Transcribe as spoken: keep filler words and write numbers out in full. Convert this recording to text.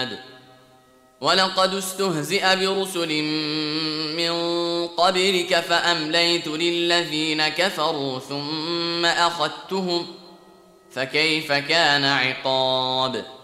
عاد ولقد استهزئ برسل من قبلك فأمليت للذين كفروا ثم أخذتهم فكيف كان عقاب